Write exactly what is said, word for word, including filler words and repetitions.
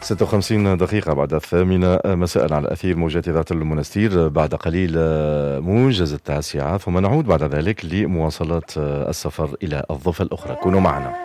ستة وخمسين دقيقة بعد الثامنة مساء على أثير موجات إذاعة المنستير. بعد قليل موجز التاسعة، ثم نعود بعد ذلك لمواصلة السفر إلى الضفة الأخرى. كونوا معنا.